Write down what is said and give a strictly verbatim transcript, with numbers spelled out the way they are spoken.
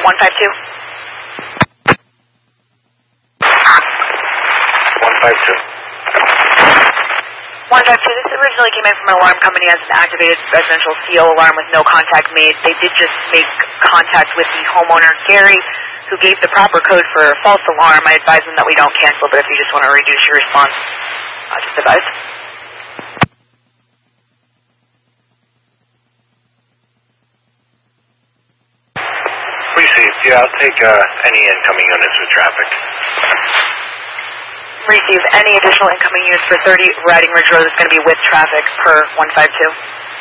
one five two. one five two. one five two, this originally came in from an alarm company as an activated residential C O alarm with no contact made. They did just make contact with the homeowner, Gary, who gave the proper code for a false alarm. I advise them that we don't cancel, but if you just want to reduce your response, uh, just advise. Received. Yeah, I'll take uh, any incoming units with traffic. Receive any additional incoming units for thirty Riding Ridge Road that's going to be with traffic per one five two.